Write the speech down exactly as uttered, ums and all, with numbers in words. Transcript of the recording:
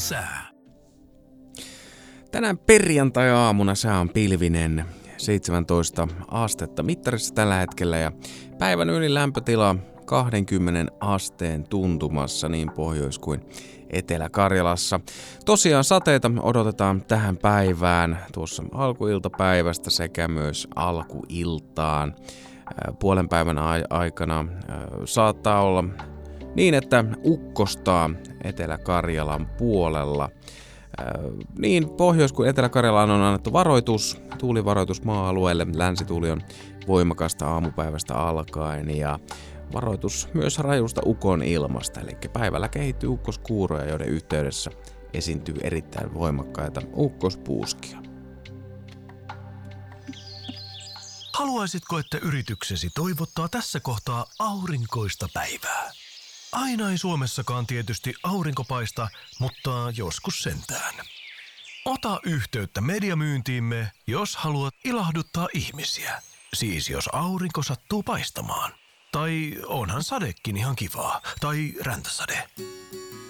sää. Tänään perjantai-aamuna sää on pilvinen, seitsemäntoista astetta mittarissa tällä hetkellä ja päivän ylin lämpötila kaksikymmentä asteen tuntumassa niin Pohjois- kuin Etelä-Karjalassa. Tosiaan sateita odotetaan tähän päivään tuossa alkuiltapäivästä sekä myös alkuiltaan. Puolen päivän aikana saattaa olla niin, että ukkostaa Etelä-Karjalan puolella. Niin Pohjois- kuin Etelä-Karjalaan on annettu varoitus, tuulivaroitus maa-alueelle. Länsituuli on voimakasta aamupäivästä alkaen ja varoitus myös rajusta ukon ilmasta. Eli päivällä kehittyy ukkoskuuroja, joiden yhteydessä esiintyy erittäin voimakkaita ukkospuuskia. Haluaisitko, että yrityksesi toivottaa tässä kohtaa aurinkoista päivää? Aina ei Suomessakaan tietysti aurinko paista, mutta joskus sentään. Ota yhteyttä mediamyyntiimme, jos haluat ilahduttaa ihmisiä. Siis jos aurinko sattuu paistamaan. Tai onhan sadekin ihan kivaa. Tai räntäsade.